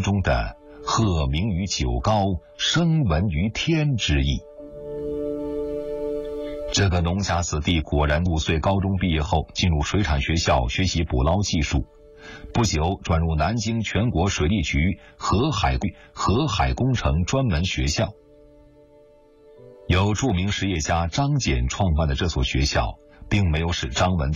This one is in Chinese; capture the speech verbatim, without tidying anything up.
中的鹤鸣于九高，声闻于天之意。这个农家子弟果然五岁高中毕业后进入水产学校学习捕捞技术，不久转入南京全国水利局河海河海工程专门学校。由著名实业家张謇创办的这所学校，并没有使张文